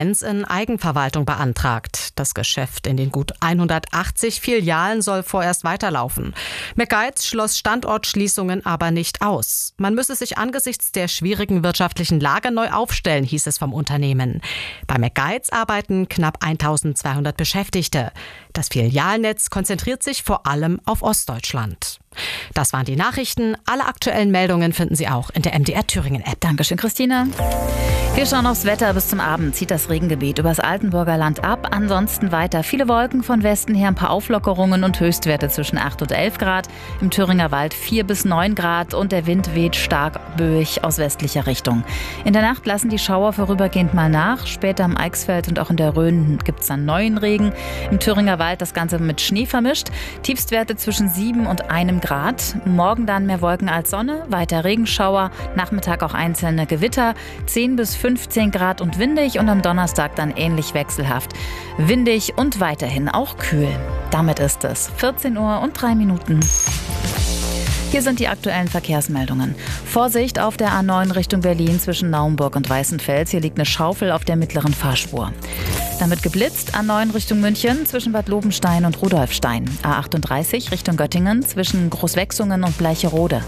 in Eigenverwaltung beantragt. Das Geschäft in den gut 180 Filialen soll vorerst weiterlaufen. McGuides schloss Standortschließungen aber nicht aus. Man müsse sich angesichts der schwierigen wirtschaftlichen Lage neu aufstellen, hieß es vom Unternehmen. Bei McGuides arbeiten knapp 1200 Beschäftigte. Das Filialnetz konzentriert sich vor allem auf Ostdeutschland. Das waren die Nachrichten. Alle aktuellen Meldungen finden Sie auch in der MDR Thüringen App. Dankeschön, Christina. Wir schauen aufs Wetter. Bis zum Abend zieht das Regengebiet übers Altenburger Land ab. Ansonsten weiter viele Wolken von Westen her, ein paar Auflockerungen und Höchstwerte zwischen 8 und 11 Grad. Im Thüringer Wald 4 bis 9 Grad und der Wind weht stark böig aus westlicher Richtung. In der Nacht lassen die Schauer vorübergehend mal nach. Später am Eichsfeld und auch in der Rhön gibt es dann neuen Regen. Im Thüringer Wald das Ganze mit Schnee vermischt. Tiefstwerte zwischen 7 und 1 Grad. Morgen dann mehr Wolken als Sonne, weiter Regenschauer. Nachmittag auch einzelne Gewitter. 10 bis 15 Grad und windig und am Donnerstag dann ähnlich wechselhaft. Windig und weiterhin auch kühl. Damit ist es 14 Uhr und 3 Minuten. Hier sind die aktuellen Verkehrsmeldungen. Vorsicht auf der A9 Richtung Berlin zwischen Naumburg und Weißenfels. Hier liegt eine Schaufel auf der mittleren Fahrspur. Damit geblitzt, A9 Richtung München zwischen Bad Lobenstein und Rudolfstein. A38 Richtung Göttingen zwischen Großwechsungen und Bleicherode.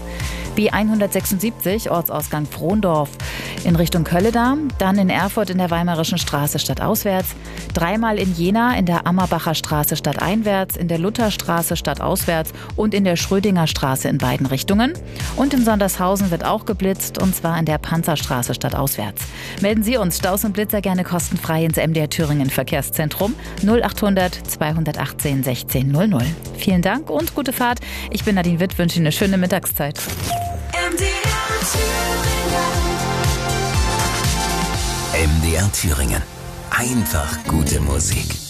B176 Ortsausgang Frohndorf in Richtung Kölledar. Dann in Erfurt in der Weimarischen Straße stadtauswärts. Dreimal in Jena in der Ammerbacher Straße stadteinwärts, in der Lutherstraße stadtauswärts und in der Schrödinger Straße in beiden Richtungen. Und in Sondershausen wird auch geblitzt und zwar in der Panzerstraße stadtauswärts. Melden Sie uns Staus und Blitzer gerne kostenfrei ins MDR Thüringen Verkehrszentrum 0800 218 16 00. Vielen Dank und gute Fahrt. Ich bin Nadine Witt, wünsche Ihnen eine schöne Mittagszeit. MDR Thüringen. Einfach gute Musik.